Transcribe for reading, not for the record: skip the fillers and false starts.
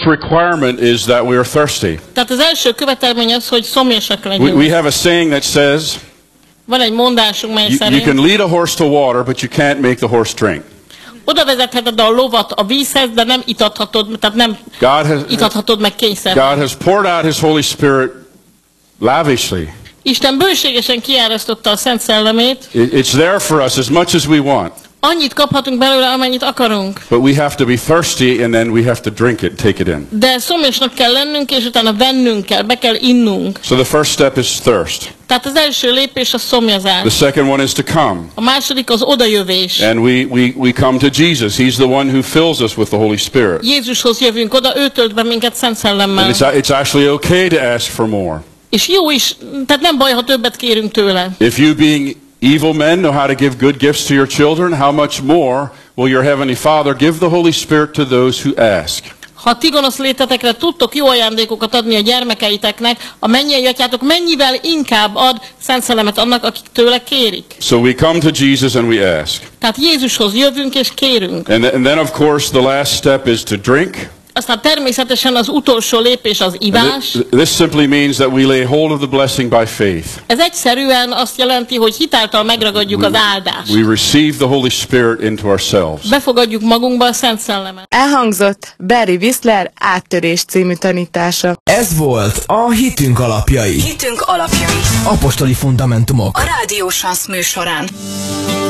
requirement is that we are thirsty. Tehát az első követelmény az, hogy szomjasak legyünk. We have a saying that says, Van egy mondásunk, mely you szerint can lead a horse to water, but you can't make the horse drink. oda vezetheted a lovat a vízhez, de nem itathatod, tehát nem itathatod meg kényszerrel. God has poured out His Holy Spirit lavishly. Isten bőségesen kiárasztotta a Szent Szellemét. It's there for us as much as we want. Annyit kaphatunk belőle, amennyit akarunk. But we have to be thirsty, and then we have to drink it, take it in. De szomjasnak kell lennünk, és utána vennünk kell, be kell innunk. So the first step is thirst. Tehát az első lépés a szomjazás. The second one is to come. A második az odajövés. And we come to Jesus. He's the one who fills us with the Holy Spirit. Jézushoz jövünk oda, ő tölt be minket Szent Szellemmel. And it's actually okay to ask for more. És jó is, tehát nem baj, ha többet kérünk tőle. If you being evil men know how to give good gifts to your children, how much more will your heavenly Father give the Holy Spirit to those who ask? Ha ti gonosz létetekre tudtok jó ajándékokat adni a gyermekeiteknek, a mennyei atyátok mennyivel inkább ad Szent Szellemet annak, akik tőle kérik. So we come to Jesus and we ask. Tehát Jézushoz jövünk és kérünk. And then of course the last step is to drink. Aztán természetesen az utolsó lépés az ivás. This simply means that we lay hold of the blessing by faith. Ez egyszerűen azt jelenti, hogy hitáltal megragadjuk az áldást. We receive the Holy Spirit into ourselves. Befogadjuk magunkba a Szent Szellemet. Elhangzott Barry Whistler Áttörés című tanítása. Ez volt a Hitünk alapjai. Hitünk alapjai. Apostoli fundamentumok. A Rádió Sansz műsorán.